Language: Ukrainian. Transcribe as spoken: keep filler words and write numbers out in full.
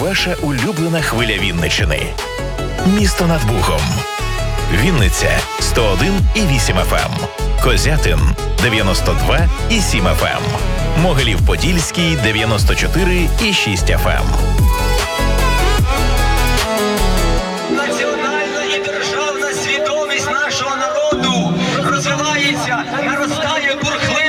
ваша улюблена хвиля Вінниччини. Місто над Богом. Вінниця сто один і вісім еф ем. Козятин дев'яносто два і сім еф ем. Могилів-Подільський дев'яносто чотири і шість еф ем.